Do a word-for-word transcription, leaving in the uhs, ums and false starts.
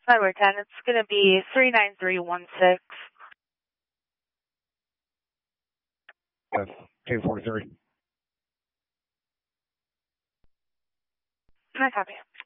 February tenth, it's going to be three nine three one six. That's two forty-three. I copy.